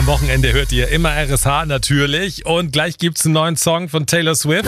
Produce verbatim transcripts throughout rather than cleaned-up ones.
Am Wochenende hört ihr immer R S H natürlich. Und gleich gibt es einen neuen Song von Taylor Swift.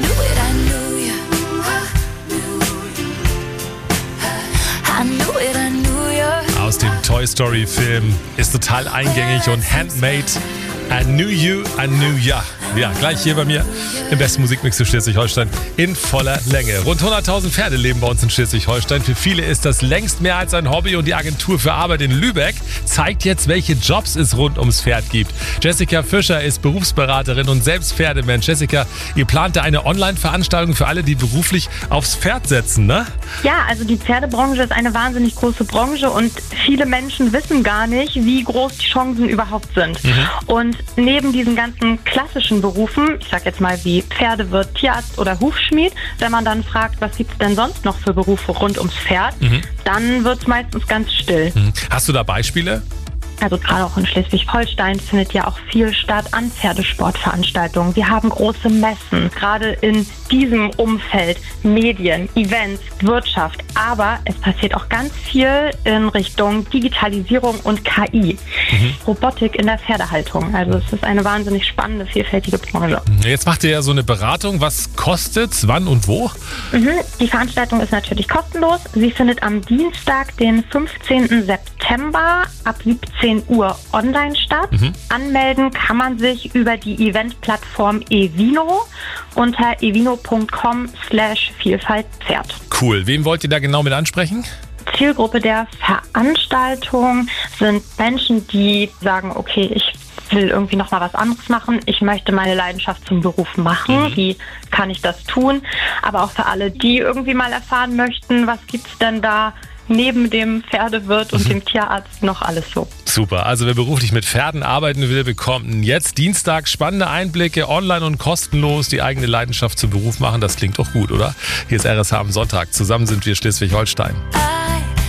Aus dem Toy Story Film. Ist total eingängig und handmade. I knew you, I knew ya. Ja, gleich hier bei mir im besten Musikmix für Schleswig-Holstein in voller Länge. Rund hunderttausend Pferde leben bei uns in Schleswig-Holstein. Für viele ist das längst mehr als ein Hobby und die Agentur für Arbeit in Lübeck zeigt jetzt, welche Jobs es rund ums Pferd gibt. Jessica Fischer ist Berufsberaterin und selbst Pferdemensch. Jessica, ihr plant da eine Online-Veranstaltung für alle, die beruflich aufs Pferd setzen, ne? Ja, also die Pferdebranche ist eine wahnsinnig große Branche und viele Menschen wissen gar nicht, wie groß die Chancen überhaupt sind. Mhm. Und neben diesen ganzen klassischen Berufen, ich sag jetzt mal wie Pferdewirt, Tierarzt oder Hufschmied, wenn man dann fragt, was gibt's denn sonst noch für Berufe rund ums Pferd, mhm. dann wird's meistens ganz still. Mhm. Hast du da Beispiele? Also gerade auch in Schleswig-Holstein findet ja auch viel statt an Pferdesportveranstaltungen. Wir haben große Messen, gerade in diesem Umfeld, Medien, Events, Wirtschaft. Aber es passiert auch ganz viel in Richtung Digitalisierung und K I. Mhm. Robotik in der Pferdehaltung. Also es ist eine wahnsinnig spannende, vielfältige Branche. Jetzt macht ihr ja so eine Beratung. Was kostet's, wann und wo? Mhm. Die Veranstaltung ist natürlich kostenlos. Sie findet am Dienstag, den fünfzehnten September ab siebzehn Uhr online statt. Mhm. Anmelden kann man sich über die Eventplattform Evino unter evino punkt com slash Vielfalt Pferd. Cool. Wen wollt ihr da genau mit ansprechen? Zielgruppe der Veranstaltung sind Menschen, die sagen, okay, ich will irgendwie noch mal was anderes machen. Ich möchte meine Leidenschaft zum Beruf machen. Mhm. Wie kann ich das tun? Aber auch für alle, die irgendwie mal erfahren möchten, was gibt's denn da neben dem Pferdewirt und mhm. dem Tierarzt noch alles so. Super, also wer beruflich mit Pferden arbeiten will, bekommt jetzt Dienstag spannende Einblicke, online und kostenlos, die eigene Leidenschaft zum Beruf machen. Das klingt doch gut, oder? Hier ist R S H am Sonntag. Zusammen sind wir Schleswig-Holstein.